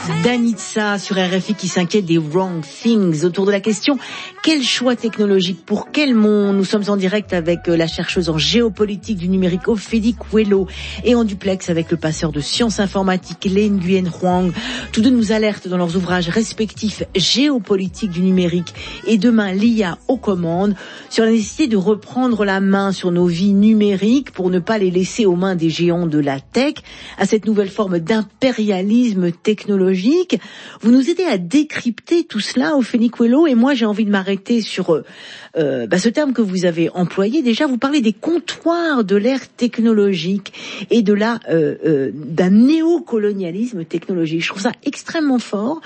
Danitza sur RFI qui s'inquiète des wrong things autour de la question quel choix technologique pour quel monde. Nous sommes en direct avec la chercheuse en géopolitique du numérique Ophélie Coelho et en duplex avec le passeur de sciences informatiques Lê Nguyen Huang. Tous deux nous alertent dans leurs ouvrages respectifs géopolitique du numérique et demain l'IA aux commandes sur la nécessité de reprendre la main sur nos vies numériques pour ne pas les laisser aux mains des géants de la tech, à cette nouvelle forme d'impérialisme technologique. Vous nous aidez à décrypter tout cela, Ophélie Coelho, et moi j'ai envie de m'arrêter sur ce terme que vous avez employé. Déjà, vous parlez des comptoirs de l'ère technologique et de d'un néocolonialisme technologique. Je trouve ça extrêmement fort.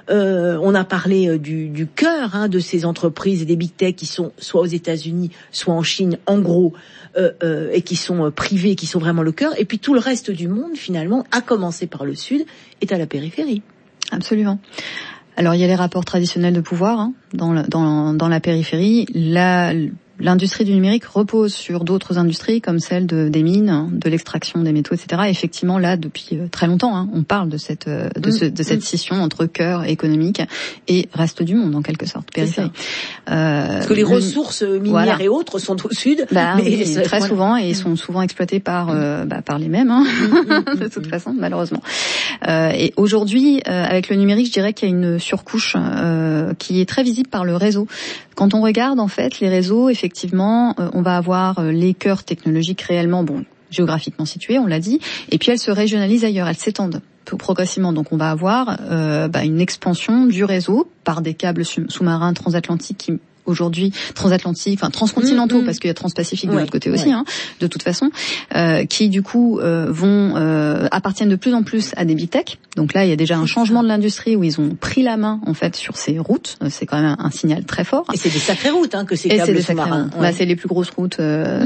On a parlé du cœur de ces entreprises et des big tech qui sont soit aux États-Unis, soit en Chine, en gros, et qui sont privées, qui sont vraiment le cœur. Et puis tout le reste du monde, finalement, à commencer par le Sud, est à la périphérie. Absolument. Alors il y a les rapports traditionnels de pouvoir dans la périphérie. L'industrie du numérique repose sur d'autres industries comme celle des mines, de l'extraction des métaux, etc. Et effectivement, là, depuis très longtemps, on parle de cette scission entre cœur économique et reste du monde, en quelque sorte, périphérie. Parce que les ressources minières et autres sont au sud, mais très souvent, et sont souvent exploitées par les mêmes, de toute façon, malheureusement. Et aujourd'hui, avec le numérique, je dirais qu'il y a une surcouche qui est très visible par le réseau. Quand on regarde, en fait, les réseaux, effectivement, on va avoir les cœurs technologiques réellement, géographiquement situés, on l'a dit, et puis elles se régionalisent ailleurs, elles s'étendent progressivement. Donc on va avoir une expansion du réseau par des câbles sous-marins transatlantiques qui aujourd'hui transcontinentaux, parce qu'il y a transpacifique de l'autre côté aussi, de toute façon, qui du coup appartiennent de plus en plus à des big tech. Donc là, il y a déjà un changement de l'industrie où ils ont pris la main en fait sur ces routes. C'est quand même un signal très fort. Et c'est des sacrées routes que ces câbles sous-marins. C'est les plus grosses routes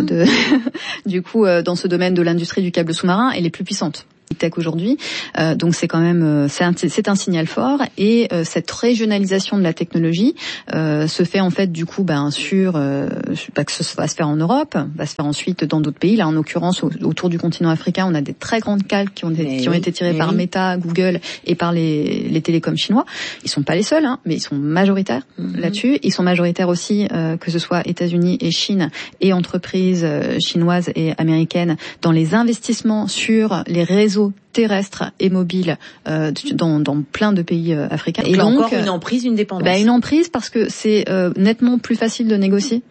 du coup dans ce domaine de l'industrie du câble sous-marin et les plus puissantes tech aujourd'hui. Donc c'est quand même c'est un signal fort, et cette régionalisation de la technologie se fait en fait du coup sur que ce va se faire en Europe, va se faire ensuite dans d'autres pays. Là en l'occurrence autour du continent africain, on a des très grandes calques qui ont été tirées par Meta, Google et par les télécoms chinois. Ils sont pas les seuls, mais ils sont majoritaires là-dessus. Ils sont majoritaires aussi que ce soit États-Unis et Chine et entreprises chinoises et américaines dans les investissements sur les réseaux terrestres et mobiles dans plein de pays africains. Et donc encore une emprise, une dépendance. Une emprise parce que c'est nettement plus facile de négocier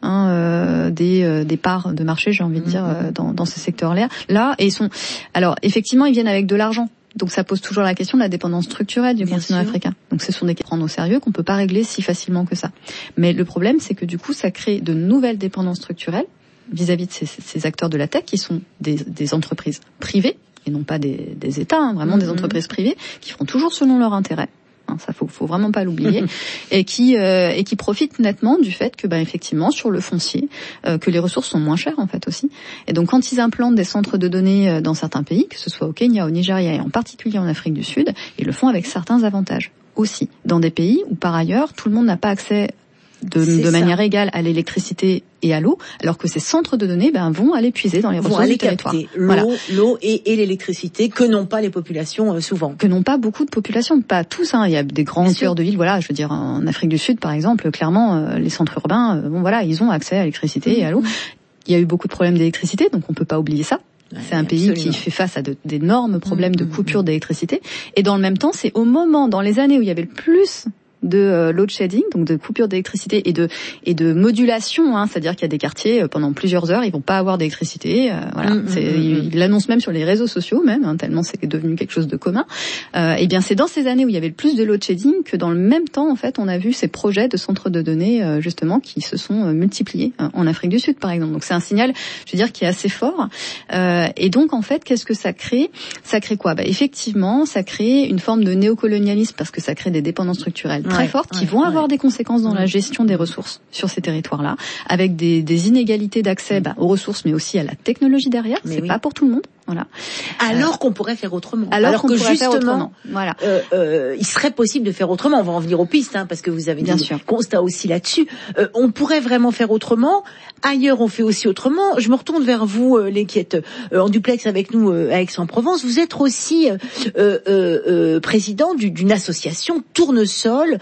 des parts de marché, j'ai envie de dire, dans ce secteur-là. Alors effectivement, ils viennent avec de l'argent. Donc ça pose toujours la question de la dépendance structurelle du continent africain. Donc ce sont des questions à prendre au sérieux qu'on peut pas régler si facilement que ça. Mais le problème, c'est que du coup, ça crée de nouvelles dépendances structurelles vis-à-vis de ces acteurs de la tech qui sont des entreprises privées et non pas des États, vraiment des entreprises privées qui feront toujours selon leur intérêt. Ça faut vraiment pas l'oublier, et qui profitent nettement du fait que effectivement sur le foncier que les ressources sont moins chères en fait aussi. Et donc quand ils implantent des centres de données dans certains pays, que ce soit au Kenya, au Nigeria et en particulier en Afrique du Sud, ils le font avec certains avantages aussi dans des pays où par ailleurs tout le monde n'a pas accès de manière égale à l'électricité et à l'eau, alors que ces centres de données vont aller puiser dans les ressources du territoire. L'eau et l'électricité que n'ont pas les populations souvent. Que n'ont pas beaucoup de populations, pas tous. Il y a des grands cœurs de ville. Je veux dire en Afrique du Sud par exemple, clairement les centres urbains, ils ont accès à l'électricité et à l'eau. Il y a eu beaucoup de problèmes d'électricité, donc on peut pas oublier ça. C'est un pays qui fait face à d'énormes problèmes de coupure d'électricité. Et dans le même temps, c'est dans les années où il y avait le plus de load shedding, donc de coupure d'électricité et de modulation, c'est-à-dire qu'il y a des quartiers pendant plusieurs heures, ils vont pas avoir d'électricité, ils l'annoncent même sur les réseaux sociaux même, tellement c'est devenu quelque chose de commun. Et bien c'est dans ces années où il y avait le plus de load shedding que dans le même temps en fait on a vu ces projets de centres de données justement qui se sont multipliés en Afrique du Sud par exemple. Donc c'est un signal, je veux dire, qui est assez fort. Et donc en fait qu'est-ce que ça crée ? Ça crée quoi ? Effectivement, ça crée une forme de néocolonialisme parce que ça crée des dépendances structurelles très fortes qui vont avoir des conséquences dans la gestion des ressources sur ces territoires-là, avec des inégalités d'accès aux ressources, mais aussi à la technologie derrière. C'est pas pour tout le monde. Voilà. Alors qu'on pourrait faire autrement. Alors que justement, faire autrement. Voilà. Il serait possible de faire autrement. On va en venir aux pistes, parce que vous avez des constats aussi là-dessus. On pourrait vraiment faire autrement. Ailleurs, on fait aussi autrement. Je me retourne vers vous, les qui êtes en duplex avec nous à Aix-en-Provence. Vous êtes aussi président d'une association Tournesol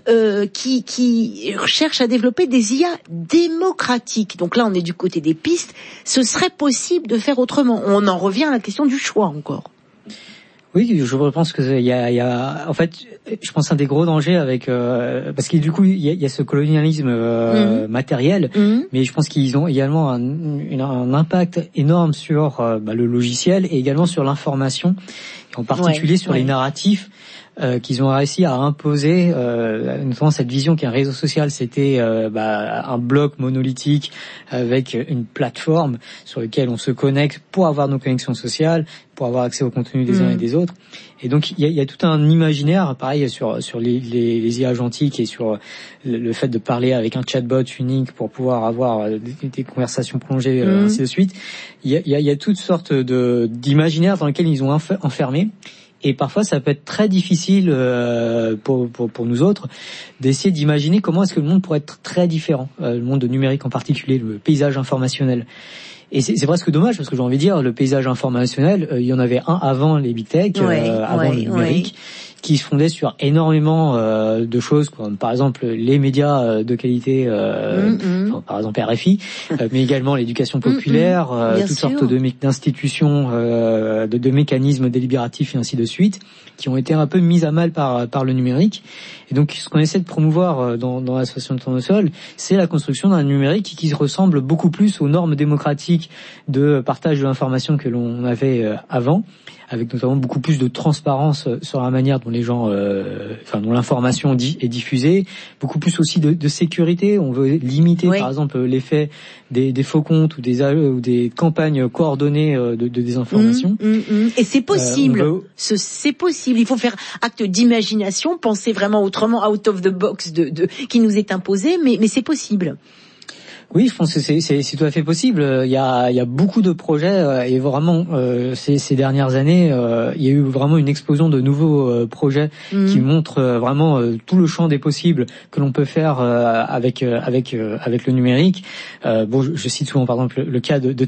qui cherche à développer des IA démocratiques. Donc là, on est du côté des pistes. Ce serait possible de faire autrement. On en revient à la question du choix encore. Oui, je pense que il y a en fait, je pense un des gros dangers avec parce que du coup il y a ce colonialisme matériel, mais je pense qu'ils ont également un impact énorme sur le logiciel et également sur l'information, et en particulier sur les narratifs qu'ils ont réussi à imposer, notamment cette vision qu'un réseau social c'était un bloc monolithique avec une plateforme sur lequel on se connecte pour avoir nos connexions sociales, pour avoir accès au contenu des uns et des autres. Et donc il y a tout un imaginaire pareil sur les IA agentiques et sur le fait de parler avec un chatbot unique pour pouvoir avoir des conversations prolongées, ainsi de suite. Il y a toutes sortes d'imaginaires dans lesquels ils ont enfermé. Et parfois, ça peut être très difficile pour nous autres d'essayer d'imaginer comment est-ce que le monde pourrait être très différent, le monde numérique en particulier, le paysage informationnel. Et c'est presque dommage parce que j'ai envie de dire, le paysage informationnel, il y en avait un avant les big tech, avant le numérique, qui se fondait sur énormément de choses, comme par exemple les médias de qualité, par exemple RFI, mais également l'éducation populaire, toutes sortes d'institutions, de mécanismes délibératifs et ainsi de suite, qui ont été un peu mises à mal par le numérique. Et donc, ce qu'on essaie de promouvoir dans l'association de Tournesol, c'est la construction d'un numérique qui ressemble beaucoup plus aux normes démocratiques de partage de l'information que l'on avait avant, avec notamment beaucoup plus de transparence sur la manière dont les gens, dont l'information est diffusée, beaucoup plus aussi de sécurité. On veut limiter, par exemple, l'effet des faux comptes ou des campagnes coordonnées de désinformation. Et c'est possible. C'est possible. Il faut faire acte d'imagination, penser vraiment autrement, out of the box qui nous est imposé, mais c'est possible. Oui, je pense que c'est tout à fait possible. Il y a beaucoup de projets et vraiment ces dernières années, il y a eu vraiment une explosion de nouveaux projets qui montrent vraiment tout le champ des possibles que l'on peut faire avec le numérique. Je cite souvent par exemple le cas de